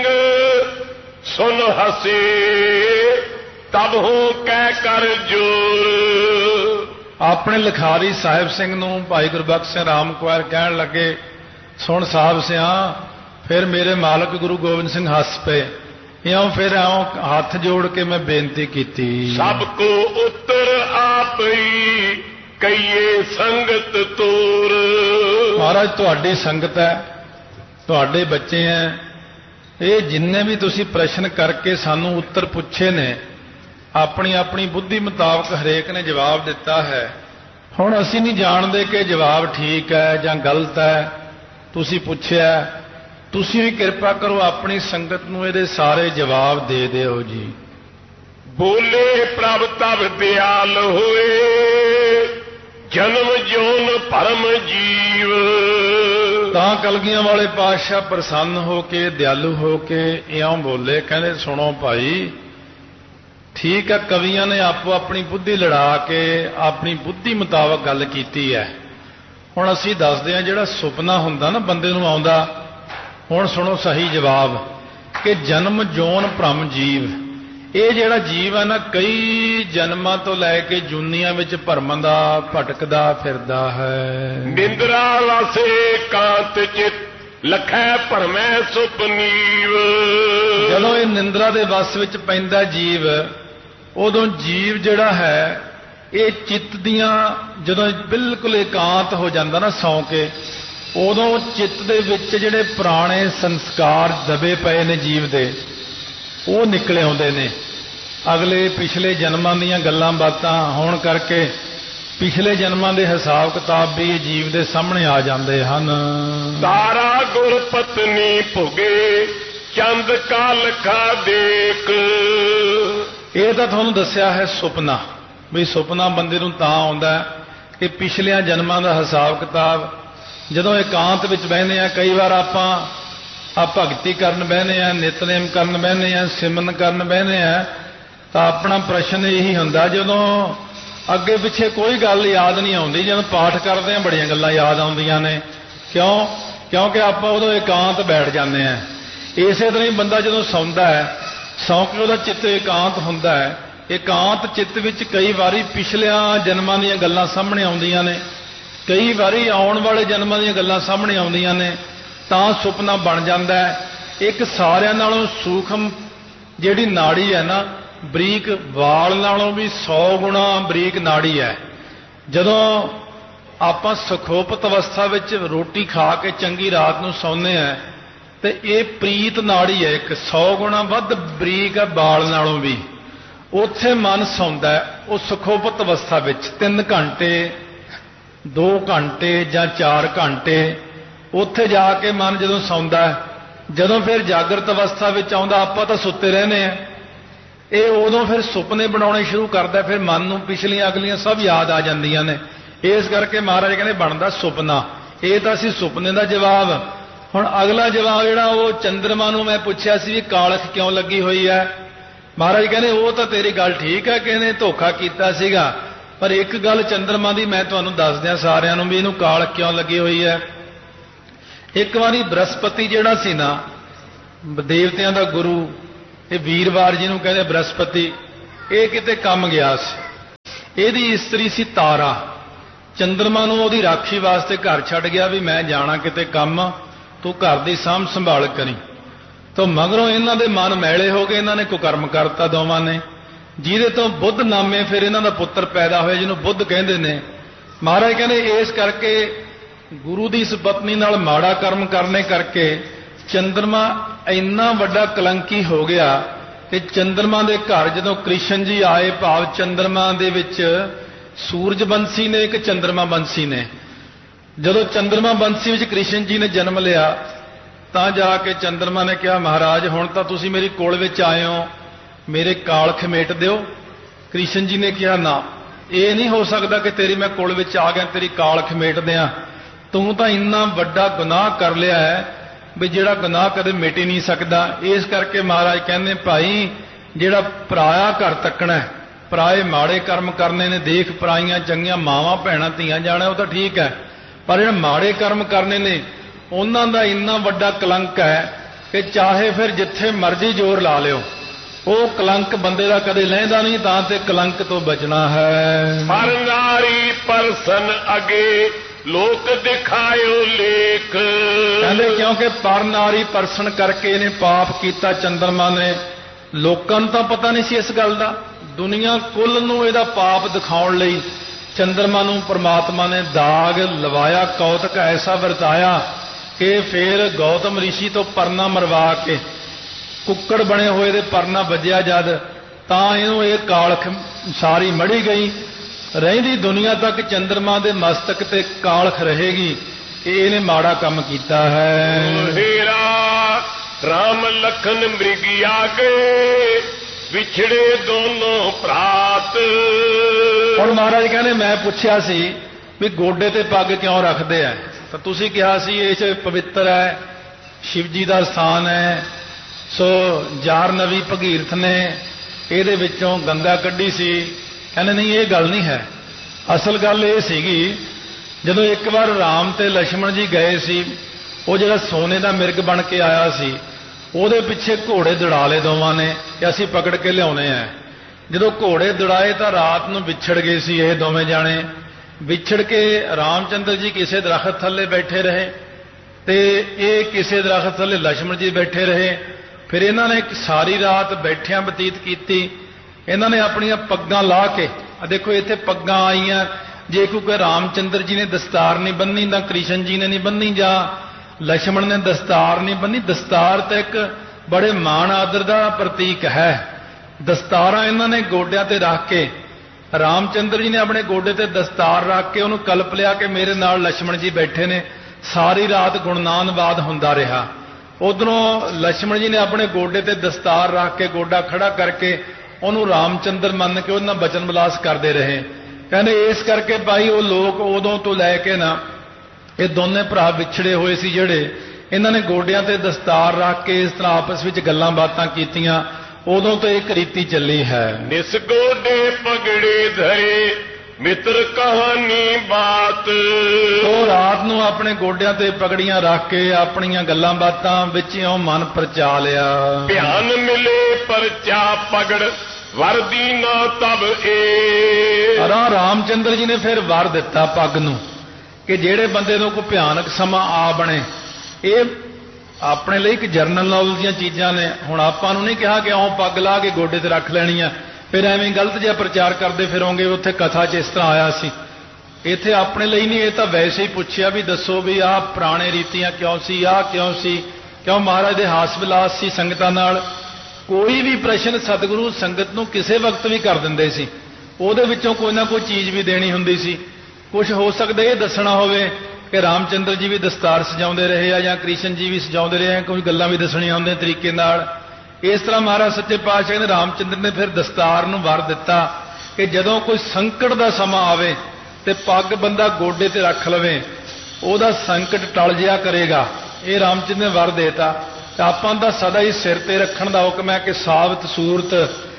ਸੁਨ ਹਸੇ ਤਬ ਹੋ ਕਹਿ ਕਰ ਜੋਰ। ਆਪਣੇ ਲਿਖਾਰੀ ਸਾਹਿਬ ਸਿੰਘ ਨੂੰ ਭਾਈ ਗੁਰਬਖਸ਼ ਸਿੰਘ ਰਾਮਕੁਆਰ ਕਹਿਣ ਲੱਗੇ, ਸੁਣ ਸਾਹਿਬ ਸਿਆ। ਫਿਰ ਮੇਰੇ ਮਾਲਕ ਗੁਰੂ ਗੋਬਿੰਦ ਸਿੰਘ ਹੱਸ ਪਏ। ਇਉਂ ਫਿਰ ਇਉਂ ਹੱਥ ਜੋੜ ਕੇ ਮੈਂ ਬੇਨਤੀ ਕੀਤੀ, ਸਭ ਕੋ ਉੱਤਰ ਆਪ ਹੀ ਕਈਏ ਸੰਗਤ ਤੋਰ। ਮਹਾਰਾਜ ਤੁਹਾਡੀ ਸੰਗਤ ਹੈ, ਤੁਹਾਡੇ ਬੱਚੇ ਹੈ। ਇਹ ਜਿੰਨੇ ਵੀ ਤੁਸੀਂ ਪ੍ਰਸ਼ਨ ਕਰਕੇ ਸਾਨੂੰ ਉੱਤਰ ਪੁੱਛੇ ਨੇ, ਆਪਣੀ ਆਪਣੀ ਬੁੱਧੀ ਮੁਤਾਬਕ ਹਰੇਕ ਨੇ ਜਵਾਬ ਦਿੱਤਾ ਹੈ। ਹੁਣ ਅਸੀਂ ਨਹੀਂ ਜਾਣਦੇ ਕਿ ਜਵਾਬ ਠੀਕ ਹੈ ਜਾਂ ਗਲਤ ਹੈ। ਤੁਸੀਂ ਪੁੱਛਿਆ, ਤੁਸੀਂ ਵੀ ਕਿਰਪਾ ਕਰੋ ਆਪਣੀ ਸੰਗਤ ਨੂੰ ਇਹਦੇ ਸਾਰੇ ਜਵਾਬ ਦੇ ਦਿਓ ਜੀ। ਬੋਲੇ ਪ੍ਰਭ ਤਬ ਦਿਆਲ ਹੋਏ ਜਨਮ ਜੋਨ ਭਰਮ ਜੀਵ। ਤਾਂ ਕਲਗੀਆਂ ਵਾਲੇ ਪਾਤਸ਼ਾਹ ਪ੍ਰਸੰਨ ਹੋ ਕੇ ਦਿਆਲੂ ਹੋ ਕੇ ਇਉਂ ਬੋਲੇ, ਕਹਿੰਦੇ ਸੁਣੋ ਭਾਈ, ਠੀਕ ਹੈ ਕਵੀਆਂ ਨੇ ਆਪੋ ਆਪਣੀ ਬੁੱਧੀ ਲੜਾ ਕੇ ਆਪਣੀ ਬੁੱਧੀ ਮੁਤਾਬਕ ਗੱਲ ਕੀਤੀ ਹੈ। ਹੁਣ ਅਸੀਂ ਦੱਸਦੇ ਹਾਂ ਜਿਹੜਾ ਸੁਪਨਾ ਹੁੰਦਾ ਨਾ ਬੰਦੇ ਨੂੰ ਆਉਂਦਾ। ਹੁਣ ਸੁਣੋ ਸਹੀ ਜਵਾਬ ਕਿ ਜਨਮ ਜੋਨ ਭ੍ਰਮ ਜੀਵ। ਇਹ ਜਿਹੜਾ ਜੀਵ ਹੈ ਨਾ ਕਈ ਜਨਮਾਂ ਤੋਂ ਲੈ ਕੇ ਜੂਨੀਆਂ ਵਿੱਚ ਭਰਮਦਾ ਭਟਕਦਾ ਫਿਰਦਾ ਹੈ। ਨਿੰਦਰਾ ਵਸੇ ਕਾਂਤ ਚਿਤ ਲਖੈ ਭਰਮੈ ਸੁਪਨੀਵ। ਜਦੋਂ ਇਹ ਨਿੰਦਰਾ ਦੇ ਵਸ ਵਿੱਚ ਪੈਂਦਾ ਜੀਵ, ਉਦੋਂ ਜੀਵ ਜਿਹੜਾ ਹੈ ਇਹ ਚਿੱਤ ਦੀਆਂ ਜਦੋਂ ਬਿਲਕੁਲ ਇਕਾਂਤ ਹੋ ਜਾਂਦਾ ਨਾ ਸੌਂ ਕੇ, ਉਦੋਂ ਚਿੱਤ ਦੇ ਵਿੱਚ ਜਿਹੜੇ ਪੁਰਾਣੇ ਸੰਸਕਾਰ ਦਬੇ ਪਏ ਨੇ ਜੀਵ ਦੇ, ਉਹ ਨਿਕਲ ਆਉਂਦੇ ਨੇ। ਅਗਲੇ ਪਿਛਲੇ ਜਨਮਾਂ ਦੀਆਂ ਗੱਲਾਂ ਬਾਤਾਂ ਹੋਣ ਕਰਕੇ ਪਿਛਲੇ ਜਨਮਾਂ ਦੇ ਹਿਸਾਬ ਕਿਤਾਬ ਵੀ ਜੀਵ ਦੇ ਸਾਹਮਣੇ ਆ ਜਾਂਦੇ ਹਨ। ਤਾਰਾ ਗੁਰ ਪਤਨੀ ਭੁਗੇ ਚੰਦ ਕਾ ਲਖਾ ਦੇਖ। ਇਹ ਤਾਂ ਤੁਹਾਨੂੰ ਦੱਸਿਆ ਹੈ ਸੁਪਨਾ, ਵੀ ਸੁਪਨਾ ਬੰਦੇ ਨੂੰ ਤਾਂ ਆਉਂਦਾ ਕਿ ਪਿਛਲਿਆਂ ਜਨਮਾਂ ਦਾ ਹਿਸਾਬ ਕਿਤਾਬ ਜਦੋਂ ਇਕਾਂਤ ਵਿੱਚ ਬਹਿੰਦੇ ਆ। ਕਈ ਵਾਰ ਆਪਾਂ ਭਗਤੀ ਕਰਨ ਬਹਿੰਦੇ ਆ, ਨਿਤਨੇਮ ਕਰਨ ਬਹਿੰਦੇ ਆ, ਸਿਮਰਨ ਕਰਨ ਬਹਿੰਦੇ ਆ, ਤਾਂ ਆਪਣਾ ਪ੍ਰਸ਼ਨ ਇਹੀ ਹੁੰਦਾ ਜਦੋਂ ਅੱਗੇ ਪਿੱਛੇ ਕੋਈ ਗੱਲ ਯਾਦ ਨਹੀਂ ਆਉਂਦੀ। ਜਦੋਂ ਪਾਠ ਕਰਦੇ ਆ ਬੜੀਆਂ ਗੱਲਾਂ ਯਾਦ ਆਉਂਦੀਆਂ ਨੇ। ਕਿਉਂਕਿ ਆਪਾਂ ਉਦੋਂ ਇਕਾਂਤ ਬੈਠ ਜਾਂਦੇ ਆ। ਇਸੇ ਤਰ੍ਹਾਂ ਹੀ ਬੰਦਾ ਜਦੋਂ ਸੌਂਦਾ ਹੈ, ਸੌਂ ਕੇ ਉਹਦਾ ਚਿੱਤ ਇਕਾਂਤ ਹੁੰਦਾ ਹੈ। ਇਕਾਂਤ ਚਿੱਤ ਵਿੱਚ ਕਈ ਵਾਰੀ ਪਿਛਲਿਆਂ ਜਨਮਾਂ ਦੀਆਂ ਗੱਲਾਂ ਸਾਹਮਣੇ ਆਉਂਦੀਆਂ ਨੇ, ਕਈ ਵਾਰੀ ਆਉਣ ਵਾਲੇ ਜਨਮਾਂ ਦੀਆਂ ਗੱਲਾਂ ਸਾਹਮਣੇ ਆਉਂਦੀਆਂ ਨੇ, ਤਾਂ ਸੁਪਨਾ ਬਣ ਜਾਂਦਾ ਹੈ। ਇੱਕ ਸਾਰਿਆਂ ਨਾਲੋਂ ਸੂਖਮ ਜਿਹੜੀ ਨਾੜੀ ਹੈ ਨਾ, ਬਰੀਕ ਵਾਲ ਨਾਲੋਂ ਵੀ 100 ਗੁਣਾ ਬਰੀਕ ਨਾੜੀ ਹੈ। ਜਦੋਂ ਆਪਾਂ ਸੁਖੋਪਤ ਅਵਸਥਾ ਵਿੱਚ ਰੋਟੀ ਖਾ ਕੇ ਚੰਗੀ ਰਾਤ ਨੂੰ ਸੌਂਦੇ ਆ, ਤੇ ਇਹ ਪ੍ਰੀਤ ਨਾੜੀ ਹੈ, ਇੱਕ 100 ਗੁਣਾ ਵੱਧ ਬਰੀਕ ਹੈ ਵਾਲ ਨਾਲੋਂ ਵੀ। ਉੱਥੇ ਮਨ ਸੌਂਦਾ ਹੈ ਉਹ ਸੁਖੋਪਤ ਅਵਸਥਾ ਵਿੱਚ 3 ਘੰਟੇ 2 ਘੰਟੇ ਜਾਂ 4 ਘੰਟੇ ਉੱਥੇ ਜਾ ਕੇ ਮਨ ਜਦੋਂ ਸੌਂਦਾ ਹੈ। ਜਦੋਂ ਫਿਰ ਜਾਗਰਤ ਅਵਸਥਾ ਵਿੱਚ ਆਉਂਦਾ, ਆਪਾਂ ਤਾਂ ਸੁੱਤੇ ਰਹਿੰਦੇ ਆ, ਇਹ ਉਦੋਂ ਫਿਰ ਸੁਪਨੇ ਬਣਾਉਣੇ ਸ਼ੁਰੂ ਕਰਦਾ। ਫਿਰ ਮਨ ਨੂੰ ਪਿਛਲੀਆਂ ਅਗਲੀਆਂ ਸਭ ਯਾਦ ਆ ਜਾਂਦੀਆਂ ਨੇ। ਇਸ ਕਰਕੇ ਮਹਾਰਾਜ ਕਹਿੰਦੇ ਬਣਦਾ ਸੁਪਨਾ। ਇਹ ਤਾਂ ਸੀ ਸੁਪਨੇ ਦਾ ਜਵਾਬ। ਹੁਣ ਅਗਲਾ ਜਵਾਬ ਜਿਹੜਾ ਉਹ ਚੰਦਰਮਾ ਨੂੰ ਮੈਂ ਪੁੱਛਿਆ ਸੀ ਵੀ ਕਾਲਖ ਕਿਉਂ ਲੱਗੀ ਹੋਈ ਹੈ। ਮਹਾਰਾਜ ਕਹਿੰਦੇ ਉਹ ਤਾਂ ਤੇਰੀ ਗੱਲ ਠੀਕ ਹੈ ਕਿ ਇਹਨੇ ਧੋਖਾ ਕੀਤਾ ਸੀਗਾ, ਪਰ ਇੱਕ ਗੱਲ ਚੰਦਰਮਾ ਦੀ ਮੈਂ ਤੁਹਾਨੂੰ ਦੱਸ ਦਿਆਂ ਸਾਰਿਆਂ ਨੂੰ ਵੀ ਇਹਨੂੰ ਕਾਲਖ ਕਿਉਂ ਲੱਗੀ ਹੋਈ ਹੈ। ਇੱਕ ਵਾਰੀ ਬ੍ਰਹਸਪਤੀ ਜਿਹੜਾ ਸੀ ਨਾ, ਦੇਵਤਿਆਂ ਦਾ ਗੁਰੂ, ਇਹ ਵੀਰਵਾਰ ਜਿਹਨੂੰ ਕਹਿੰਦੇ ਬ੍ਰਹਸਪਤੀ, ਇਹ ਕਿਤੇ ਕੰਮ ਗਿਆ ਸੀ। ਇਹਦੀ ਇਸਤਰੀ ਸੀ ਤਾਰਾ। ਚੰਦਰਮਾ ਨੂੰ ਉਹਦੀ ਰਾਖੀ ਵਾਸਤੇ ਘਰ ਛੱਡ ਗਿਆ ਵੀ ਮੈਂ ਜਾਣਾ ਕਿਤੇ ਕੰਮ, ਤੂੰ ਘਰ ਦੀ ਸਾਂਭ ਸੰਭਾਲ ਕਰੀ। ਤਾਂ ਮਗਰੋਂ ਇਹਨਾਂ ਦੇ ਮਨ ਮੈਲੇ ਹੋ ਗਏ, ਇਹਨਾਂ ਨੇ ਕੁਕਰਮ ਕਰਤਾ ਦੋਵਾਂ ਨੇ। ਜਿਹਦੇ ਤੋਂ ਬੁੱਧ ਨਾਮੇ ਫਿਰ ਇਹਨਾਂ ਦਾ ਪੁੱਤਰ ਪੈਦਾ ਹੋਇਆ, ਜਿਹਨੂੰ ਬੁੱਧ ਕਹਿੰਦੇ ਨੇ। ਮਹਾਰਾਜ ਕਹਿੰਦੇ ਇਸ ਕਰਕੇ ਗੁਰੂ ਦੀ ਇਸ ਪਤਨੀ ਨਾਲ ਮਾੜਾ ਕਰਮ ਕਰਨੇ ਕਰਕੇ ਚੰਦਰਮਾ ਇੰਨਾ ਵੱਡਾ ਕਲੰਕੀ ਹੋ ਗਿਆ ਕਿ ਚੰਦਰਮਾ ਦੇ ਘਰ ਜਦੋਂ ਕ੍ਰਿਸ਼ਨ ਜੀ ਆਏ, ਭਾਵ ਚੰਦਰਮਾ ਦੇ ਵਿੱਚ ਸੂਰਜ ਬੰਸੀ ਨੇ, ਇੱਕ ਚੰਦਰਮਾ ਬੰਸੀ ਨੇ। ਜਦੋਂ ਚੰਦਰਮਾ ਬੰਸੀ ਵਿੱਚ ਕ੍ਰਿਸ਼ਨ ਜੀ ਨੇ ਜਨਮ ਲਿਆ ਤਾਂ ਜਾ ਕੇ ਚੰਦਰਮਾ ਨੇ ਕਿਹਾ, ਮਹਾਰਾਜ ਹੁਣ ਤਾਂ ਤੁਸੀਂ ਮੇਰੀ ਕੋਲ ਵਿੱਚ ਆਏ ਹੋ, ਮੇਰੇ ਕਾਲ ਖਮੇਟ ਦਿਓ। ਕ੍ਰਿਸ਼ਨ ਜੀ ਨੇ ਕਿਹਾ, ਨਾ, ਇਹ ਨਹੀਂ ਹੋ ਸਕਦਾ ਕਿ ਤੇਰੀ ਮੈਂ ਕੋਲ ਵਿੱਚ ਆ ਗਿਆ ਤੇਰੀ ਕਾਲ ਖਮੇਟ ਦਿਆਂ। ਤੂੰ ਤਾਂ ਇੰਨਾ ਵੱਡਾ ਗੁਨਾਹ ਕਰ ਲਿਆ ਹੈ ਵੀ ਜਿਹੜਾ ਗੁਨਾਹ ਕਦੇ ਮਿਟ ਹੀ ਨਹੀਂ ਸਕਦਾ। ਇਸ ਕਰਕੇ ਮਹਾਰਾਜ ਕਹਿੰਦੇ, ਭਾਈ ਜਿਹੜਾ ਪਰਾਇਆ ਘਰ ਤੱਕਣਾ, ਪਰਾਏ ਮਾੜੇ ਕਰਮ ਕਰਨੇ ਨੇ, ਦੇਖ ਪਰਾਈਆਂ ਚੰਗੀਆਂ ਮਾਵਾਂ ਭੈਣਾਂ ਧੀਆਂ ਜਾਣਾ ਉਹ ਤਾਂ ਠੀਕ ਹੈ, ਪਰ ਜਿਹੜੇ ਮਾੜੇ ਕਰਮ ਕਰਨੇ ਨੇ ਉਹਨਾਂ ਦਾ ਇੰਨਾ ਵੱਡਾ ਕਲੰਕ ਹੈ ਕਿ ਚਾਹੇ ਫਿਰ ਜਿੱਥੇ ਮਰਜ਼ੀ ਜ਼ੋਰ ਲਾ ਲਿਓ, ਉਹ ਕਲੰਕ ਬੰਦੇ ਦਾ ਕਦੇ ਲਹਿੰਦਾ ਨਹੀਂ। ਤਾਂ ਤੇ ਕਲੰਕ ਤੋਂ ਬਚਣਾ ਹੈ। ਪਰ ਨਾਰੀ ਪਰਸਨ ਅਗੇ ਲੋਕ ਦਿਖਾਇਓ ਲੇਖ। ਕਹਿੰਦੇ ਕਿਉਂਕਿ ਪਰ ਨਾਰੀ ਪਰਸਨ ਕਰਕੇ ਇਹਨੇ ਪਾਪ ਕੀਤਾ ਚੰਦਰਮਾ ਨੇ। ਲੋਕਾਂ ਨੂੰ ਤਾਂ ਪਤਾ ਨਹੀਂ ਸੀ ਇਸ ਗੱਲ ਦਾ, ਦੁਨੀਆ ਕੁੱਲ ਨੂੰ ਇਹਦਾ ਪਾਪ ਦਿਖਾਉਣ ਲਈ ਚੰਦਰਮਾ ਨੂੰ ਪਰਮਾਤਮਾ ਨੇ ਦਾਗ ਲਵਾਇਆ, ਕੌਤਕ ਐਸਾ ਵਰਤਾਇਆ ਕਿ ਫਿਰ ਗੌਤਮ ਰਿਸ਼ੀ ਤੋਂ ਪਰਨਾ ਮਰਵਾ ਕੇ ਕੁੱਕੜ ਬਣੇ ਹੋਏ ਦੇ ਪਰਨਾ ਵੱਜਿਆ ਜਦ, ਤਾਂ ਇਹਨੂੰ ਇਹ ਕਾਲਖ ਸਾਰੀ ਮੜੀ ਗਈ। ਰਹਿੰਦੀ ਦੁਨੀਆ ਤੱਕ ਚੰਦਰਮਾ ਦੇ ਮਸਤਕ ਤੇ ਕਾਲਖ ਰਹੇਗੀ ਕਿ ਇਹਨੇ ਮਾੜਾ ਕੰਮ ਕੀਤਾ ਹੈ। ਹੀਰਾ ਰਾਮ ਲਖਨ ਮ੍ਰਿਗਿਆ ਗਏ ਵਿਛੜੇ ਦੋਨੋਂ ਭਰਾਤ। ਹੁਣ ਮਹਾਰਾਜ ਕਹਿੰਦੇ, ਮੈਂ ਪੁੱਛਿਆ ਸੀ ਵੀ ਗੋਡੇ ਤੇ ਪੱਗ ਕਿਉਂ ਰੱਖਦੇ ਆ, ਤਾਂ ਤੁਸੀਂ ਕਿਹਾ ਸੀ ਇਹ 'ਚ ਪਵਿੱਤਰ ਹੈ, ਸ਼ਿਵ ਜੀ ਦਾ ਸਥਾਨ ਹੈ, ਸੋ ਜਾਰਨਵੀ ਭਗੀਰਥ ਨੇ ਇਹਦੇ ਵਿੱਚੋਂ ਗੰਗਾ ਕੱਢੀ ਸੀ। ਕਹਿੰਦੇ ਨਹੀਂ, ਇਹ ਗੱਲ ਨਹੀਂ ਹੈ। ਅਸਲ ਗੱਲ ਇਹ ਸੀਗੀ, ਜਦੋਂ ਇੱਕ ਵਾਰ ਰਾਮ ਤੇ ਲక్ష్మణ ਜੀ ਗਏ ਸੀ, ਉਹ ਜਿਹੜਾ ਸੋਨੇ ਦਾ ਮਿਰਗ ਬਣ ਕੇ ਆਇਆ ਸੀ ਉਹਦੇ ਪਿੱਛੇ ਘੋੜੇ ਦੌੜਾ ਲਏ ਦੋਵਾਂ ਨੇ ਕਿ ਅਸੀਂ ਪਕੜ ਕੇ ਲਿਆਉਣੇ ਆ। ਜਦੋਂ ਘੋੜੇ ਦੌੜਾਏ ਤਾਂ ਰਾਤ ਨੂੰ ਵਿਛੜ ਗਏ ਸੀ ਇਹ ਦੋਵੇਂ ਜਾਣੇ। ਵਿਛੜ ਕੇ ਰਾਮਚੰਦਰ ਜੀ ਕਿਸੇ ਦਰਖਤ ਥੱਲੇ ਬੈਠੇ ਰਹੇ ਤੇ ਇਹ ਕਿਸੇ ਦਰਖਤ ਥੱਲੇ ਲక్ష్మణ ਜੀ ਬੈਠੇ ਰਹੇ। ਫਿਰ ਇਹਨਾਂ ਨੇ ਸਾਰੀ ਰਾਤ ਬੈਠਿਆਂ ਬਤੀਤ ਕੀਤੀ। ਇਹਨਾਂ ਨੇ ਆਪਣੀਆਂ ਪੱਗਾਂ ਲਾ ਕੇ, ਦੇਖੋ ਇੱਥੇ ਪੱਗਾਂ ਆਈਆਂ, ਜੇ ਕੋਈ ਰਾਮਚੰਦਰ ਜੀ ਨੇ ਦਸਤਾਰ ਨਹੀਂ ਬੰਨੀ ਤਾਂ ਕ੍ਰਿਸ਼ਨ ਜੀ ਨੇ ਨਹੀਂ ਬੰਨੀ, ਜਾਂ ਲక్ష్మణ ਨੇ ਦਸਤਾਰ ਨਹੀਂ ਬੰਨੀ। ਦਸਤਾਰ ਤਾਂ ਇੱਕ ਬੜੇ ਮਾਣ ਆਦਰ ਦਾ ਪ੍ਰਤੀਕ ਹੈ। ਦਸਤਾਰਾਂ ਇਹਨਾਂ ਨੇ ਗੋਡਿਆਂ ਤੇ ਰੱਖ ਕੇ, ਰਾਮਚੰਦਰ ਜੀ ਨੇ ਆਪਣੇ ਗੋਡੇ ਤੇ ਦਸਤਾਰ ਰੱਖ ਕੇ ਉਹਨੂੰ ਕਲਪ ਲਿਆ ਕਿ ਮੇਰੇ ਨਾਲ ਲక్ష్మణ ਜੀ ਬੈਠੇ ਨੇ। ਸਾਰੀ ਰਾਤ ਗੁਣਨਾਨਵਾਦ ਹੁੰਦਾ ਰਿਹਾ। ਉਧਰੋਂ ਲక్ష్మణ ਜੀ ਨੇ ਆਪਣੇ ਗੋਡੇ ਤੇ ਦਸਤਾਰ ਰੱਖ ਕੇ, ਗੋਡਾ ਖੜਾ ਕਰਕੇ ਉਹਨੂੰ ਰਾਮਚੰਦਰ ਮੰਨ ਕੇ ਉਹਦੇ ਨਾਲ ਬਚਨ ਵਿਲਾਸ ਕਰਦੇ ਰਹੇ। ਕਹਿੰਦੇ ਇਸ ਕਰਕੇ ਭਾਈ ਉਹ ਲੋਕ ਉਦੋਂ ਤੋਂ ਲੈ ਕੇ ਨਾ, ਇਹ ਦੋਨੇ ਭਰਾ ਵਿਛੜੇ ਹੋਏ ਸੀ ਜਿਹੜੇ, ਇਹਨਾਂ ਨੇ ਗੋਡਿਆਂ ਤੇ ਦਸਤਾਰ ਰੱਖ ਕੇ ਇਸ ਤਰ੍ਹਾਂ ਆਪਸ ਵਿੱਚ ਗੱਲਾਂ ਬਾਤਾਂ ਕੀਤੀਆਂ। ਉਦੋਂ ਤੋਂ ਇੱਕ ਰੀਤੀ ਚੱਲੀ ਹੈ। ਨਿਸ ਗੋਡੇ ਪਗੜੇ ਧਰੇ ਮਿੱਤਰ ਕਹਾਣੀ ਬਾਤ। ਉਹ ਰਾਤ ਨੂੰ ਆਪਣੇ ਗੋਡਿਆਂ ਤੇ ਪਗੜੀਆਂ ਰੱਖ ਕੇ ਆਪਣੀਆਂ ਗੱਲਾਂ ਬਾਤਾਂ ਵਿੱਚੋਂ ਮਨ ਪਰਚਾ ਲਿਆ। ਧਿਆਨ ਮਿਲੇ ਪਰਚਾ ਪਗੜ ਵਰਦੀ ਨਾ ਤਬ ਏ। ਰਾਮਚੰਦਰ ਜੀ ਨੇ ਫਿਰ ਵਰ ਦਿੱਤਾ ਪੱਗ ਨੂੰ ਕਿ ਜਿਹੜੇ ਬੰਦੇ ਨੂੰ ਕੋਈ ਭਿਆਨਕ ਸਮਾਂ ਆ ਬਣੇ। ਇਹ ਆਪਣੇ ਲਈ ਇੱਕ ਜਰਨਲ ਨੌਲੇਜ ਦੀਆਂ ਚੀਜ਼ਾਂ ਨੇ। ਹੁਣ ਆਪਾਂ ਨੂੰ ਨਹੀਂ ਕਿਹਾ ਕਿ ਆਉਂ ਪੱਗ ਲਾ ਕੇ ਗੋਡੇ ਤੇ ਰੱਖ ਲੈਣੀ ਆ, ਫਿਰ ਐਵੇਂ ਗਲਤ ਜਿਹਾ ਪ੍ਰਚਾਰ ਕਰਦੇ ਫਿਰੋਂਗੇ ਉੱਥੇ ਕਥਾ 'ਚ ਇਸ ਤਰ੍ਹਾਂ ਆਇਆ ਸੀ। ਇੱਥੇ ਆਪਣੇ ਲਈ ਨਹੀਂ, ਇਹ ਤਾਂ ਵੈਸੇ ਹੀ ਪੁੱਛਿਆ ਵੀ ਦੱਸੋ ਵੀ ਆਹ ਪੁਰਾਣੇ ਰੀਤੀਆਂ ਕਿਉਂ ਸੀ, ਆਹ ਕਿਉਂ ਸੀ, ਕਿਉਂ ਮਹਾਰਾਜ ਦੇ ਹਾਸ ਵਿਲਾਸ ਸੀ ਸੰਗਤਾਂ ਨਾਲ। ਕੋਈ ਵੀ ਪ੍ਰਸ਼ਨ ਸਤਿਗੁਰੂ ਸੰਗਤ ਨੂੰ ਕਿਸੇ ਵਕਤ ਵੀ ਕਰ ਦਿੰਦੇ ਸੀ, ਉਹਦੇ ਵਿੱਚੋਂ ਕੋਈ ਨਾ ਕੋਈ ਚੀਜ਼ ਵੀ ਦੇਣੀ ਹੁੰਦੀ ਸੀ। ਕੁਝ ਹੋ ਸਕਦਾ ਇਹ ਦੱਸਣਾ ਹੋਵੇ ਕਿ ਰਾਮਚੰਦਰ ਜੀ ਵੀ ਦਸਤਾਰ ਸਜਾਉਂਦੇ ਰਹੇ ਆ ਜਾਂ ਕ੍ਰਿਸ਼ਨ ਜੀ ਵੀ ਸਜਾਉਂਦੇ ਰਹੇ ਆ, ਕੋਈ ਗੱਲਾਂ ਵੀ ਦੱਸਣੀਆਂ ਹੁੰਦੀਆਂ ਤਰੀਕੇ ਨਾਲ। ਇਸ ਤਰ੍ਹਾਂ ਮਹਾਰਾਜ ਸੱਚੇ ਪਾਤਸ਼ਾਹ ਨੇ ਰਾਮਚੰਦਰ ਨੇ ਫਿਰ ਦਸਤਾਰ ਨੂੰ ਵਰ ਦਿੱਤਾ ਕਿ ਜਦੋਂ ਕੋਈ ਸੰਕਟ ਦਾ ਸਮਾਂ ਆਵੇ ਤੇ ਪੱਗ ਬੰਦਾ ਗੋਡੇ ਤੇ ਰੱਖ ਲਵੇ, ਉਹਦਾ ਸੰਕਟ ਟਲ ਜਿਆ ਕਰੇਗਾ। ਇਹ ਰਾਮਚੰਦਰ ਨੇ ਵਰ ਦੇਤਾ। ਤੇ ਆਪਾਂ ਦਾ ਸਦਾ ਹੀ ਸਿਰ ਤੇ ਰੱਖਣ ਦਾ ਹੁਕਮ ਹੈ ਕਿ ਸਾਬਤ ਸੂਰਤ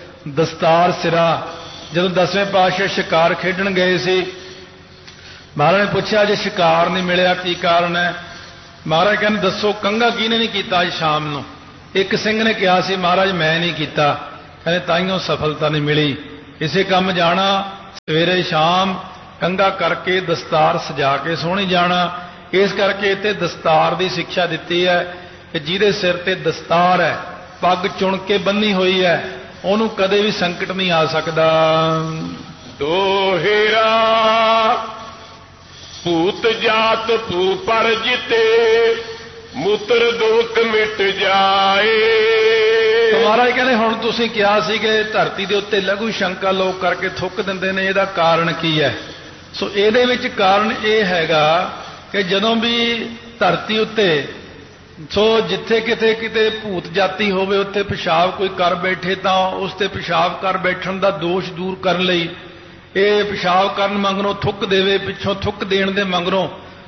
ਦਸਤਾਰ ਸਿਰਾ। ਜਦੋਂ 10ਵੇਂ ਪਾਤਸ਼ਾਹ ਸ਼ਿਕਾਰ ਖੇਡਣ ਗਏ ਸੀ, ਮਹਾਰਾਜ ਨੇ ਪੁੱਛਿਆ ਜੇ ਸ਼ਿਕਾਰ ਨਹੀਂ ਮਿਲਿਆ ਕੀ ਕਾਰਨ ਹੈ। ਮਹਾਰਾਜ ਕਹਿੰਦੇ ਦੱਸੋ ਕੰਘਾ ਕਿਹਨੇ ਨਹੀਂ ਕੀਤਾ ਅੱਜ ਸ਼ਾਮ ਨੂੰ। ਇੱਕ ਸਿੰਘ ਨੇ ਕਿਹਾ ਸੀ ਮਹਾਰਾਜ ਮੈਂ ਨਹੀਂ ਕੀਤਾ। ਕਹਿੰਦੇ ਤਾਈਓ ਸਫਲਤਾ ਨਹੀਂ ਮਿਲੀ। ਇਸੇ ਕੰਮ ਜਾਣਾ ਸਵੇਰੇ ਸ਼ਾਮ ਕੰਘਾ ਕਰਕੇ ਦਸਤਾਰ ਸਜਾ ਕੇ ਸੋਹਣੀ ਜਾਣਾ। ਇਸ ਕਰਕੇ ਇੱਥੇ ਦਸਤਾਰ ਦੀ ਸਿੱਖਿਆ ਦਿੱਤੀ ਹੈ ਕਿ ਜਿਹਦੇ ਸਿਰ ਤੇ ਦਸਤਾਰ ਹੈ, ਪੱਗ ਚੁਣ ਕੇ ਬੰਨੀ ਹੋਈ ਹੈ, ਉਹਨੂੰ ਕਦੇ ਵੀ ਸੰਕਟ ਨਹੀਂ ਆ ਸਕਦਾ। ਦੋਹੇਰਾ ਭੂਤ ਜਾਤ ਭੂ ਪਰ ਜਿਤੇ ਮੂਤਰ ਦੋਖ ਮਿਟ ਜਾਏ। ਮਹਾਰਾਜ ਕਹਿੰਦੇ ਹੁਣ ਤੁਸੀਂ ਕਿਹਾ ਸੀ ਕਿ ਧਰਤੀ ਦੇ ਉੱਤੇ ਲਘੂ ਸ਼ੰਕਾ ਲੋਕ ਕਰਕੇ ਥੁੱਕ ਦਿੰਦੇ ਨੇ, ਇਹਦਾ ਕਾਰਨ ਕੀ ਹੈ? ਸੋ ਇਹਦੇ ਵਿੱਚ ਕਾਰਨ ਇਹ ਹੈਗਾ ਕਿ ਜਦੋਂ ਵੀ ਧਰਤੀ ਉੱਤੇ ਜਿੱਥੇ ਕਿਤੇ ਭੂਤ ਜਾਤੀ ਹੋਵੇ ਉੱਥੇ ਪਿਸ਼ਾਬ ਕੋਈ ਕਰ ਬੈਠੇ ਤਾਂ ਉਸ ਤੇ ਪਿਸ਼ਾਬ ਕਰ ਬੈਠਣ ਦਾ ਦੋਸ਼ ਦੂਰ ਕਰਨ ਲਈ ਇਹ ਪਿਸ਼ਾਬ ਕਰਨ ਮਗਰੋਂ ਥੁੱਕ ਦੇਵੇ, ਪਿੱਛੋਂ ਥੁੱਕ ਦੇਣ ਦੇ ਮਗਰੋਂ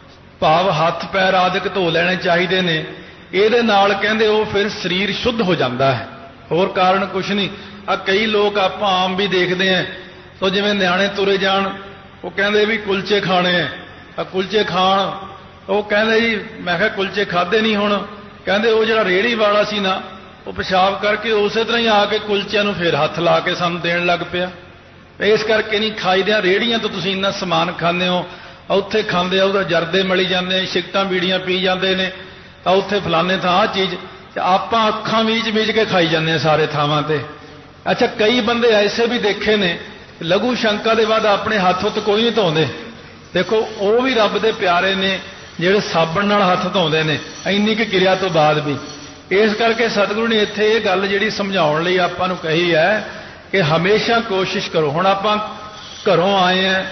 ਭਾਵ ਹੱਥ ਪੈਰ ਆਦਿਕ ਧੋ ਲੈਣੇ ਚਾਹੀਦੇ ਨੇ। ਇਹਦੇ ਨਾਲ ਕਹਿੰਦੇ ਉਹ ਫਿਰ ਸਰੀਰ ਸ਼ੁੱਧ ਹੋ ਜਾਂਦਾ ਹੈ, ਹੋਰ ਕਾਰਨ ਕੁਛ ਨਹੀਂ। ਆ ਕਈ ਲੋਕ ਆਪਾਂ ਆਮ ਵੀ ਦੇਖਦੇ ਆਂ, ਸੋ ਜਿਵੇਂ ਨਿਆਣੇ ਤੁਰੇ ਜਾਣ ਉਹ ਕਹਿੰਦੇ ਵੀ ਕੁਲਚੇ ਖਾਣੇ ਆ, ਕੁਲਚੇ ਖਾਣ, ਉਹ ਕਹਿੰਦੇ ਜੀ ਮੈਂ ਕਿਹਾ ਕੁਲਚੇ ਖਾਦੇ ਨਹੀਂ। ਹੁਣ ਕਹਿੰਦੇ ਉਹ ਜਿਹੜਾ ਰੇਹੜੀ ਵਾਲਾ ਸੀ ਨਾ ਉਹ ਪਿਸ਼ਾਬ ਕਰਕੇ ਉਸੇ ਤਰ੍ਹਾਂ ਹੀ ਆ ਕੇ ਕੁਲਚਿਆਂ ਨੂੰ ਫੇਰ ਹੱਥ ਲਾ ਕੇ ਸਾਨੂੰ ਦੇਣ ਲੱਗ ਪਿਆ। ਇਸ ਕਰਕੇ ਨਹੀਂ ਖਾਈਦਿਆਂ, ਰੇਹੜੀਆਂ ਤੋਂ ਤੁਸੀਂ ਇੰਨਾ ਸਮਾਨ ਖਾਂਦੇ ਹੋ, ਉੱਥੇ ਖਾਂਦੇ ਆ ਉਹਦਾ ਜਰਦੇ ਮਲੀ ਜਾਂਦੇ ਆ, ਸਿਗਰਟਾਂ ਬੀੜੀਆਂ ਪੀ ਜਾਂਦੇ ਨੇ, ਤਾਂ ਉੱਥੇ ਫਲਾਣੇ ਥਾਂ ਆਹ ਚੀਜ਼, ਆਪਾਂ ਅੱਖਾਂ ਮੀਚ ਕੇ ਖਾਈ ਜਾਂਦੇ ਆ ਸਾਰੇ ਥਾਵਾਂ ਤੇ। ਅੱਛਾ ਕਈ ਬੰਦੇ ਐਸੇ ਵੀ ਦੇਖੇ ਨੇ ਲਘੂ ਸ਼ੰਕਾ ਦੇ ਬਾਅਦ ਆਪਣੇ ਹੱਥ ਉੱਤ ਕੋਈ ਨਹੀਂ ਧੋਂਦੇ। ਦੇਖੋ ਉਹ ਵੀ ਰੱਬ ਦੇ ਪਿਆਰੇ ਨੇ ਜਿਹੜੇ ਸਾਬਣ ਨਾਲ ਹੱਥ ਧੋਂਦੇ ਨੇ ਇੰਨੀ ਕੁ ਕਿਰਿਆ ਤੋਂ ਬਾਅਦ ਵੀ। ਇਸ ਕਰਕੇ ਸਤਿਗੁਰੂ ਨੇ ਇੱਥੇ ਇਹ ਗੱਲ ਜਿਹੜੀ ਸਮਝਾਉਣ ਲਈ ਆਪਾਂ ਨੂੰ ਕਹੀ ਹੈ ਕਿ ਹਮੇਸ਼ਾ ਕੋਸ਼ਿਸ਼ ਕਰੋ। ਹੁਣ ਆਪਾਂ ਘਰੋਂ ਆਏ ਆ,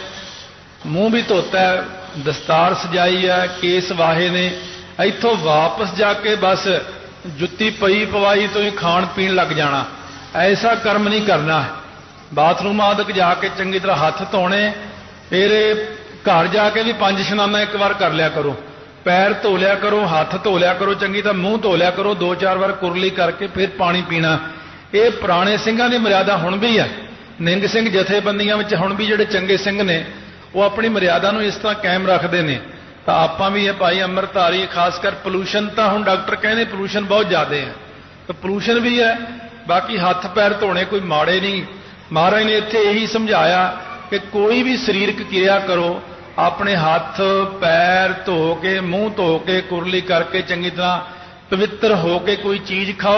ਮੂੰਹ ਵੀ ਧੋਤਾ ਹੈ, ਦਸਤਾਰ ਸਜਾਈ ਹੈ, ਕੇਸ ਵਾਹੇ ਨੇ, ਇੱਥੋਂ ਵਾਪਸ ਜਾ ਕੇ ਬਸ ਜੁੱਤੀ ਪਈ ਪਵਾਈ ਤੋਂ ਹੀ ਖਾਣ ਪੀਣ ਲੱਗ ਜਾਣਾ, ਐਸਾ ਕਰਮ ਨਹੀਂ ਕਰਨਾ। ਬਾਥਰੂਮ ਆਦਿਕ ਜਾ ਕੇ ਚੰਗੀ ਤਰ੍ਹਾਂ ਹੱਥ ਧੋਣੇ, ਫਿਰ ਘਰ ਜਾ ਕੇ ਵੀ 5 ਇਸ਼ਨਾਨਾਂ ਇੱਕ ਵਾਰ ਕਰ ਲਿਆ ਕਰੋ, ਪੈਰ ਧੋ ਲਿਆ ਕਰੋ, ਹੱਥ ਧੋ ਲਿਆ ਕਰੋ, ਚੰਗੀ ਤਰ੍ਹਾਂ ਮੂੰਹ ਧੋ ਲਿਆ ਕਰੋ, 2-4 ਵਾਰ ਕੁਰਲੀ ਕਰਕੇ ਫਿਰ ਪਾਣੀ ਪੀਣਾ। ਇਹ ਪੁਰਾਣੇ ਸਿੰਘਾਂ ਦੀ ਮਰਿਆਦਾ ਹੁਣ ਵੀ ਹੈ। ਨਿੰਗ ਸਿੰਘ ਜਥੇਬੰਦੀਆਂ ਵਿੱਚ ਹੁਣ ਵੀ ਜਿਹੜੇ ਚੰਗੇ ਸਿੰਘ ਨੇ ਉਹ ਆਪਣੀ ਮਰਿਆਦਾ ਨੂੰ ਇਸ ਤਰ੍ਹਾਂ ਕਾਇਮ ਰੱਖਦੇ ਨੇ। ਤਾਂ ਆਪਾਂ ਵੀ ਇਹ ਭਾਈ ਅੰਮ੍ਰਿਤਧਾਰੀ, ਖਾਸ ਕਰ ਪੋਲੂਸ਼ਨ, ਤਾਂ ਹੁਣ ਡਾਕਟਰ ਕਹਿੰਦੇ ਪੋਲੂਸ਼ਨ ਬਹੁਤ ਜ਼ਿਆਦਾ ਹੈ, ਤਾਂ ਪੋਲੂਸ਼ਨ ਵੀ ਹੈ। ਬਾਕੀ ਹੱਥ ਪੈਰ ਧੋਣੇ ਕੋਈ ਮਾੜੇ ਨਹੀਂ। ਮਹਾਰਾਜ ਨੇ ਇੱਥੇ ਇਹੀ ਸਮਝਾਇਆ ਕਿ ਕੋਈ ਵੀ ਸਰੀਰਕ ਕਿਰਿਆ ਕਰੋ, ਆਪਣੇ ਹੱਥ ਪੈਰ ਧੋ ਕੇ, ਮੂੰਹ ਧੋ ਕੇ, ਕੁਰਲੀ ਕਰਕੇ ਚੰਗੀ ਤਰ੍ਹਾਂ ਪਵਿੱਤਰ ਹੋ ਕੇ ਕੋਈ ਚੀਜ਼ ਖਾਓ।